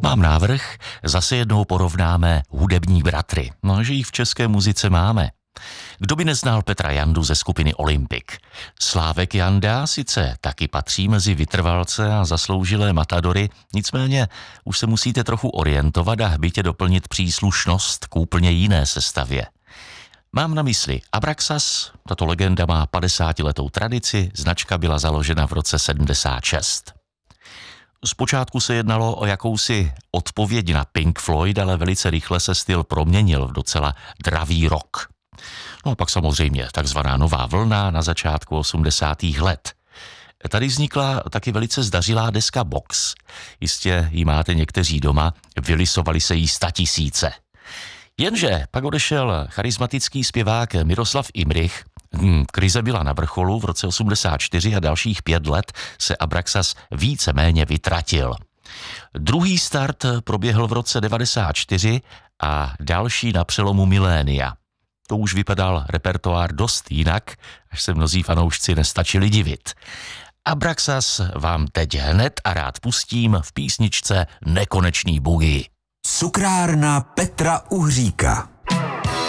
Mám návrh, zase jednou porovnáme hudební bratry. No, že jich v české muzice máme. Kdo by neznal Petra Jandu ze skupiny Olympik? Slávek Janda sice taky patří mezi vytrvalce a zasloužilé matadory, nicméně už se musíte trochu orientovat a hbitě doplnit příslušnost k úplně jiné sestavě. Mám na mysli Abraxas, tato legenda má 50letou tradici, značka byla založena v roce 76. Zpočátku se jednalo o jakousi odpověď na Pink Floyd, ale velice rychle se styl proměnil v docela dravý rock. No a pak samozřejmě takzvaná nová vlna na začátku 80. let. Tady vznikla taky velice zdařilá deska Box. Jistě ji máte někteří doma, vylisovali se jí 100 000. Jenže pak odešel charismatický zpěvák Miroslav Imrich, krize byla na vrcholu v roce 84 a dalších 5 let se Abraxas víceméně vytratil. Druhý start proběhl v roce 94 a další na přelomu milénia. To už vypadal repertoár dost jinak, až se mnozí fanoušci nestačili divit. Abraxas vám teď hned a rád pustím v písničce Nekonečný boogie. Cukrárna Petra Uhříka.